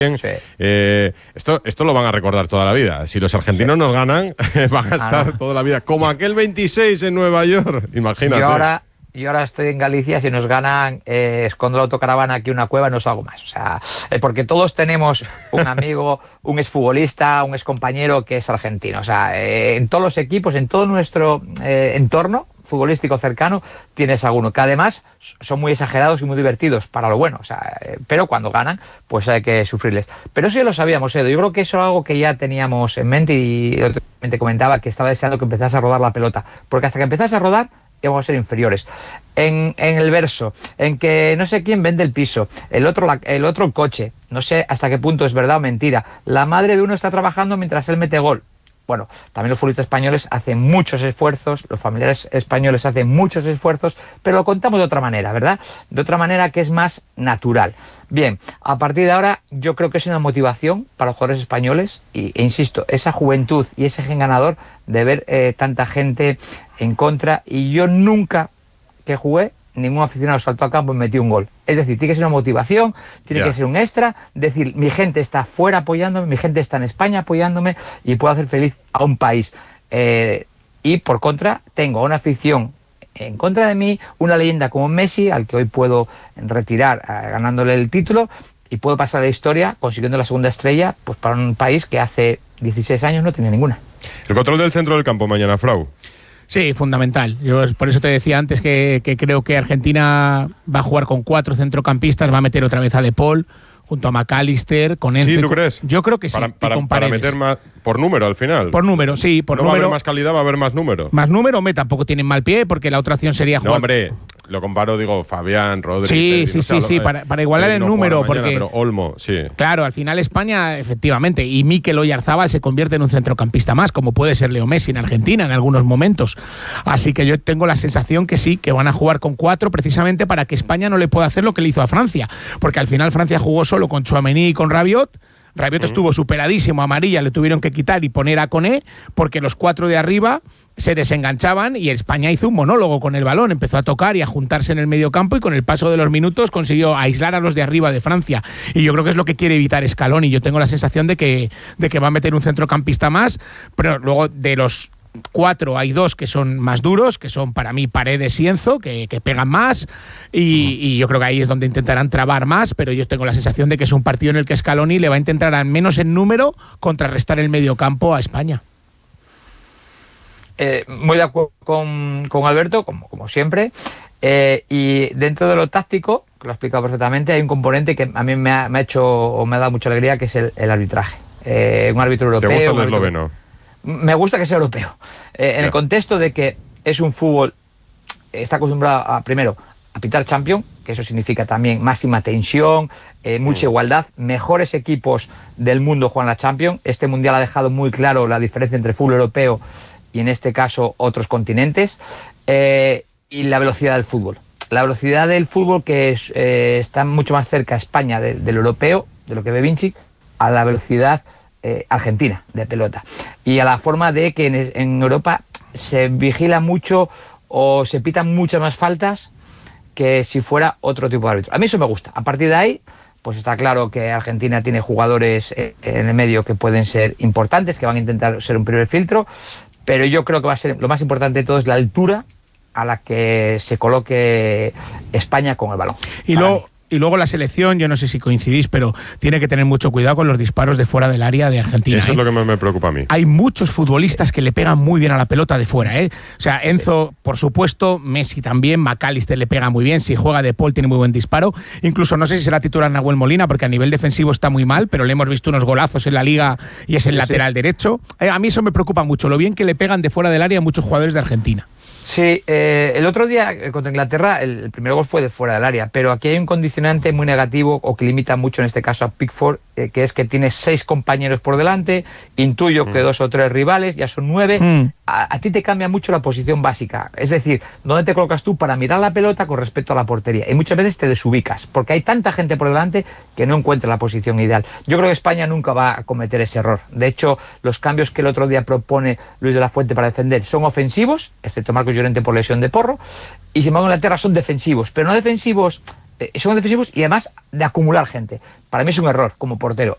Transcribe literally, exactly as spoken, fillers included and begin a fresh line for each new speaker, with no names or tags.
Sí. Eh, esto, esto lo van a recordar toda la vida. Si los argentinos sí. nos ganan, van a estar ah, no. toda la vida. Como aquel veintiséis en Nueva York. Imagínate.
Yo ahora, yo ahora estoy en Galicia. Si nos ganan, eh, escondo la autocaravana aquí en una cueva, no salgo más. O sea, eh, porque todos tenemos un amigo, un exfutbolista, un excompañero que es argentino. O sea, eh, en todos los equipos, en todo nuestro eh, entorno futbolístico cercano, tienes alguno que además son muy exagerados y muy divertidos para lo bueno, o sea, eh, pero cuando ganan pues hay que sufrirles. Pero eso ya lo sabíamos, Edu. Yo creo que eso es algo que ya teníamos en mente y te comentaba que estaba deseando que empezase a rodar la pelota, porque hasta que empezase a rodar íbamos a ser inferiores. En, en el verso, en que no sé quién vende el piso, el otro, la, el otro el coche, no sé hasta qué punto es verdad o mentira, la madre de uno está trabajando mientras él mete gol. Bueno, también los futbolistas españoles hacen muchos esfuerzos, los familiares españoles hacen muchos esfuerzos, pero lo contamos de otra manera, ¿verdad? De otra manera que es más natural. Bien, a partir de ahora yo creo que es una motivación para los jugadores españoles y, e insisto, esa juventud y ese gen ganador de ver eh, tanta gente en contra, y yo nunca que jugué, ningún aficionado saltó al campo y metió un gol. Es decir, tiene que ser una motivación, tiene yeah. que ser un extra, decir, mi gente está fuera apoyándome, mi gente está en España apoyándome y puedo hacer feliz a un país. Eh, y por contra, tengo una afición en contra de mí, una leyenda como Messi, al que hoy puedo retirar eh, ganándole el título, y puedo pasar a la historia consiguiendo la segunda estrella pues para un país que hace dieciséis años no tenía ninguna.
El control del centro del campo mañana, Frau.
Sí, fundamental. Yo por eso te decía antes que, que creo que Argentina va a jugar con cuatro centrocampistas, va a meter otra vez a De Paul junto a McAllister, con Enzo.
¿Sí, tú crees?
Yo creo que sí.
Para, para, para meter más por número al final.
Por número, sí, por
no
número.
Va a haber más calidad, va a haber más número.
Más número, hombre, tampoco tienen mal pie, porque la otra opción sería jugar.
No, hombre, lo comparo, digo, Fabián, Rodri.
Sí, sí, sí, sí, para, para igualar el
no
número,
mañana,
porque.
Pero Olmo, sí.
Claro, al final España, efectivamente, y Mikel Oyarzabal se convierte en un centrocampista más, como puede ser Leo Messi en Argentina en algunos momentos. Así que yo tengo la sensación que sí, que van a jugar con cuatro, precisamente para que España no le pueda hacer lo que le hizo a Francia, porque al final Francia jugó solo con Tchouaméni y con Rabiot. Rabiot mm. estuvo superadísimo, amarilla, le tuvieron que quitar y poner a Koné, porque los cuatro de arriba se desenganchaban y España hizo un monólogo con el balón, empezó a tocar y a juntarse en el medio campo, y con el paso de los minutos consiguió aislar a los de arriba de Francia, y yo creo que es lo que quiere evitar Scaloni. Yo tengo la sensación de que, de que va a meter un centrocampista más, pero luego de los cuatro hay dos que son más duros, que son para mí Paredes y Enzo, que, que pegan más, y, y yo creo que ahí es donde intentarán trabar más, pero yo tengo la sensación de que es un partido en el que Scaloni le va a intentar, al menos en número, contrarrestar el mediocampo a España.
Eh, muy de acuerdo con, con Alberto, como, como siempre, eh, y dentro de lo táctico, que lo ha explicado perfectamente, hay un componente que a mí me ha, me ha hecho o me ha dado mucha alegría, que es el, el arbitraje. Eh, un árbitro europeo.
¿Te gusta el esloveno?
Me gusta que sea europeo, eh, en yeah. el contexto de que es un fútbol, está acostumbrado a, primero, a pitar Champions, que eso significa también máxima tensión, eh, mucha mm. igualdad, mejores equipos del mundo juegan la Champions. Este mundial ha dejado muy claro la diferencia entre fútbol europeo y en este caso otros continentes, eh, y la velocidad del fútbol. La velocidad del fútbol que es, eh, está mucho más cerca a España de, del europeo, de lo que ve Vinci, a la velocidad Eh, argentina de pelota, y a la forma de que en, en Europa se vigila mucho o se pitan muchas más faltas que si fuera otro tipo de árbitro. A mí eso me gusta. A partir de ahí, pues está claro que Argentina tiene jugadores eh, en el medio que pueden ser importantes, que van a intentar ser un primer filtro, pero yo creo que va a ser lo más importante de todo es la altura a la que se coloque España con el balón.
Y luego Y luego la selección, yo no sé si coincidís, pero tiene que tener mucho cuidado con los disparos de fuera del área de Argentina.
Eso
¿eh?
es lo que más me preocupa a mí.
Hay muchos futbolistas que le pegan muy bien a la pelota de fuera, ¿eh? O sea, Enzo, por supuesto, Messi también, McAllister le pega muy bien, si juega De Paul tiene muy buen disparo. Incluso no sé si será titular Nahuel Molina, porque a nivel defensivo está muy mal, pero le hemos visto unos golazos en la Liga y es el sí, lateral sí. derecho. Eh, a mí eso me preocupa mucho, lo bien que le pegan de fuera del área a muchos jugadores de Argentina.
Sí, eh, el otro día contra Inglaterra el, el primer gol fue de fuera del área, pero aquí hay un condicionante muy negativo, o que limita mucho en este caso a Pickford, eh, que es que tiene seis compañeros por delante, intuyo mm. que dos o tres rivales, ya son nueve. Mm. A, a ti te cambia mucho la posición básica, es decir, dónde te colocas tú para mirar la pelota con respecto a la portería, y muchas veces te desubicas, porque hay tanta gente por delante que no encuentra la posición ideal. Yo creo que España nunca va a cometer ese error. De hecho, los cambios que el otro día propone Luis de la Fuente para defender son ofensivos, excepto Marcos Llorente por lesión de Porro, y sin embargo en Inglaterra son defensivos, pero no defensivos, eh, son defensivos y además de acumular gente. Para mí es un error como portero.